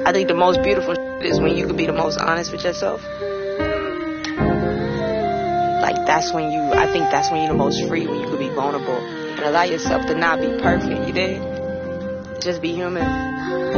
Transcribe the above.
I think the most beautiful is when you can be the most honest with yourself. Like, I think that's when you're the most free, when you can be vulnerable and allow yourself to not be perfect, you did? Just be human.